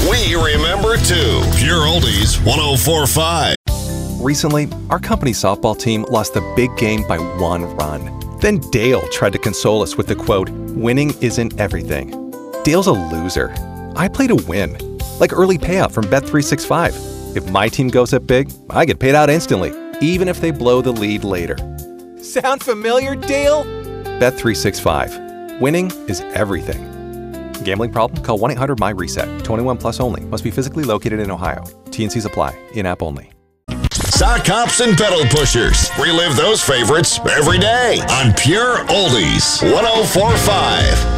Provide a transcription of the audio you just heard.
We remember too. Pure Oldies 104.5. Recently, our company's softball team lost the big game by 1 run. Then Dale tried to console us with the quote, "Winning isn't everything." Dale's a loser. I play to win. Like early payout from Bet365. If my team goes up big, I get paid out instantly, even if they blow the lead later. Sound familiar, Dale? Bet365. Winning is everything. Gambling problem? Call 1-800-MY-RESET. 21 plus only. Must be physically located in Ohio. T&Cs apply. In-app only. Sock hops and pedal pushers. Relive those favorites every day on Pure Oldies 104.5.